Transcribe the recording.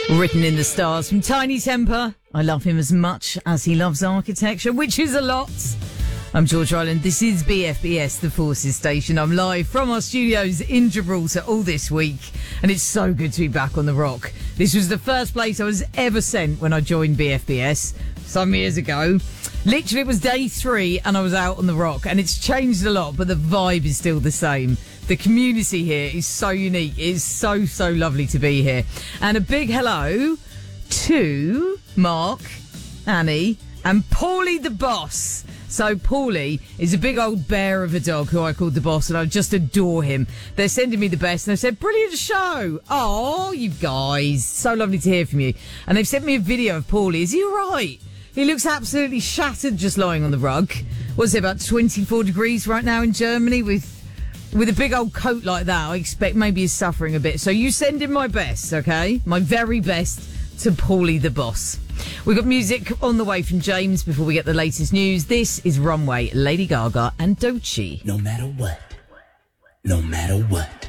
Written in the Stars from Tiny Temper. I love him as much as he loves architecture, which is a lot. I'm George Ryland. This is BFBS, the Forces Station. I'm live from our studios in Gibraltar all this week, and it's so good to be back on the rock. This was the first place I was ever sent when I joined BFBS some years ago. Literally, it was day 3 and I was out on the rock, and it's changed a lot, but the vibe is still the same. The community here is so unique. It is so lovely to be here. And a big hello to Mark, Annie, and Paulie the boss. So Paulie is a big old bear of a dog who I called the boss, and I just adore him. They're sending me the best, and they've said, brilliant show. Oh, you guys. So lovely to hear from you. And they've sent me a video of Paulie. Is he all right? He looks absolutely shattered just lying on the rug. What's it, about 24 degrees right now in Germany with a big old coat like that? I expect maybe he's suffering a bit. So you send him my best, okay? My very best to Paulie the boss. We've got music on the way from James before we get the latest news. This is Runway, Lady Gaga and Doechii. No matter what. No matter what.